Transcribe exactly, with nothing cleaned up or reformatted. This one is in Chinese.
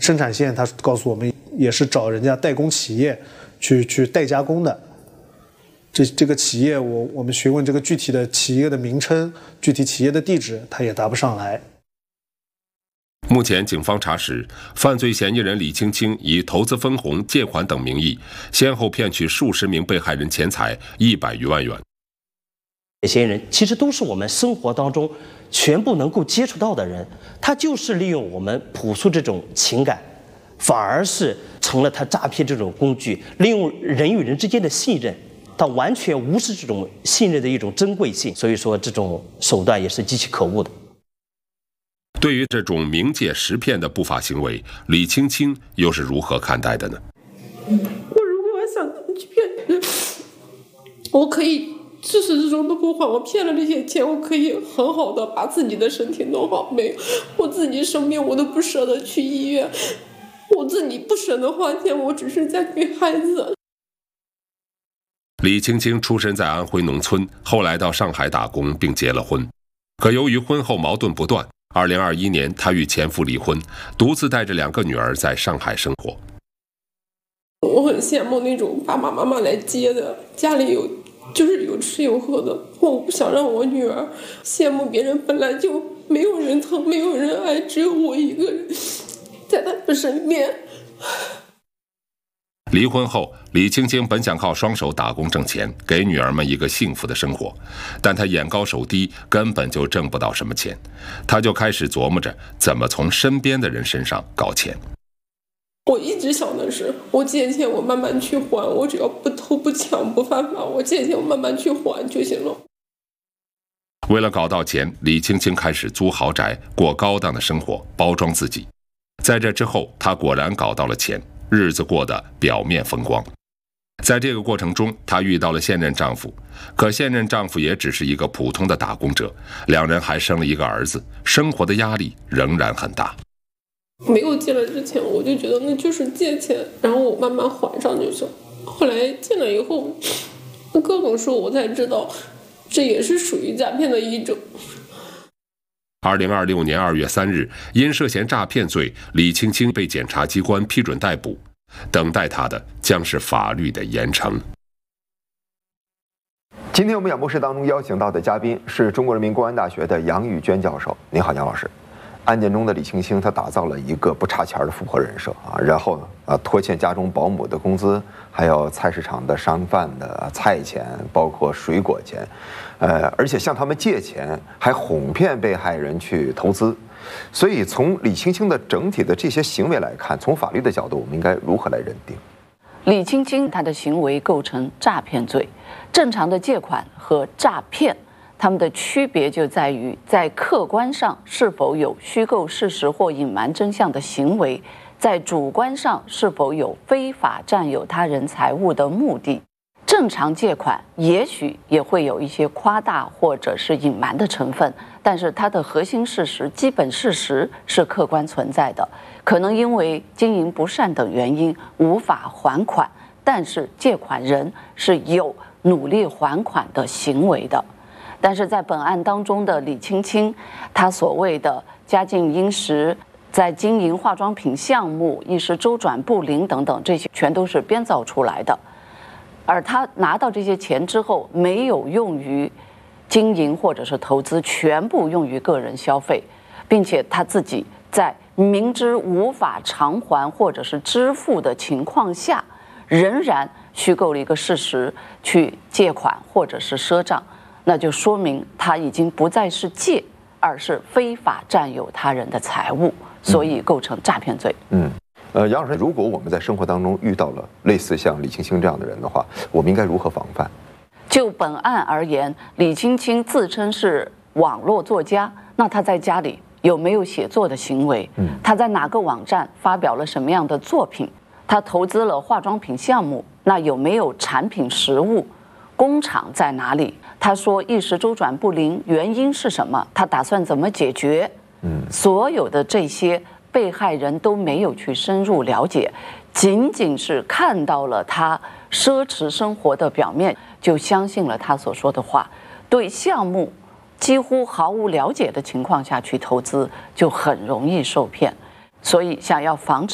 生产线他告诉我们也是找人家代工企业去去代加工的。这这个企业我我们询问这个具体的企业的名称、具体企业的地址，他也答不上来。 目前，警方查实，犯罪嫌疑人李青青以投资分红、借款等名义，先后骗取数十名被害人钱财一百余万元。 嫌疑人其实都是我们生活当中全部能够接触到的人，他就是利用我们朴素这种情感，反而是成了他诈骗这种工具，利用人与人之间的信任，他完全无视这种信任的一种珍贵性，所以说这种手段也是极其可恶的。 对于这种冥借实骗的不法行为，李青青又是如何看待的呢？ 我如果想去骗人，我可以自始至终都不还。我骗了这些钱，我可以很好的把自己的身体弄好。没有，我自己生病我都不舍得去医院，我自己不舍得花钱，我只是在给孩子。 李青青出生在安徽农村，后来到上海打工并结了婚，可由于婚后矛盾不断，二零二一年，她与前夫离婚，独自带着两个女儿在上海生活。 我很羡慕那种爸爸妈妈来接的，家里有就是有吃有喝的。我不想让我女儿羡慕别人，本来就没有人疼，没有人爱，只有我一个人在他们身边。 离婚后，李青青本想靠双手打工挣钱，给女儿们一个幸福的生活，但她眼高手低，根本就挣不到什么钱。她就开始琢磨着怎么从身边的人身上搞钱。 我一直想的是，我借钱我慢慢去还，我只要不偷不抢不犯法，我借钱我慢慢去还就行了。 为了搞到钱，李青青开始租豪宅，过高档的生活，包装自己。在这之后，她果然搞到了钱，日子过得表面风光。在这个过程中，她遇到了现任丈夫，可现任丈夫也只是一个普通的打工者，两人还生了一个儿子，生活的压力仍然很大。 没有借了之前，我就觉得那就是借钱，然后我慢慢还上就行。后来借了以后，各种说我才知道，这也是属于诈骗的一种。 二零二六年二月三日，因涉嫌诈骗罪，李青青被检察机关批准逮捕，等待她的将是法律的严惩。 今天我们演播室当中邀请到的嘉宾是中国人民公安大学的杨宇娟教授。您好，杨老师。案件中的李青青，她打造了一个不差钱的富婆人设啊，然后呢，啊拖欠家中保姆的工资，还有菜市场的商贩的菜钱，包括水果钱，呃，而且向他们借钱，还哄骗被害人去投资。所以从李青青的整体的这些行为来看，从法律的角度，我们应该如何来认定？ 李青青她的行为构成诈骗罪，正常的借款和诈骗。他们的区别就在于，在客观上是否有虚构事实或隐瞒真相的行为，在主观上是否有非法占有他人财物的目的。正常借款也许也会有一些夸大或者是隐瞒的成分，但是它的核心事实、基本事实是客观存在的。可能因为经营不善等原因无法还款，但是借款人是有努力还款的行为的。但是在本案当中的李青青，她所谓的家境殷实，在经营化妆品项目，一时周转不灵等等，这些全都是编造出来的。而她拿到这些钱之后，没有用于经营或者是投资，全部用于个人消费，并且她自己在明知无法偿还或者是支付的情况下，仍然虚构了一个事实去借款或者是赊账。那就说明他已经不再是借，而是非法占有他人的财物，所以构成诈骗罪。 嗯，呃，杨老师，如果我们在生活当中遇到了类似像李青青这样的人的话，我们应该如何防范？ 就本案而言，李青青自称是网络作家，那他在家里有没有写作的行为？嗯，他在哪个网站发表了什么样的作品？他投资了化妆品项目，那有没有产品实物？工厂在哪里？他说一时周转不灵，原因是什么？他打算怎么解决？嗯，所有的这些被害人都没有去深入了解，仅仅是看到了他奢侈生活的表面，就相信了他所说的话，对项目几乎毫无了解的情况下去投资，就很容易受骗。所以想要防止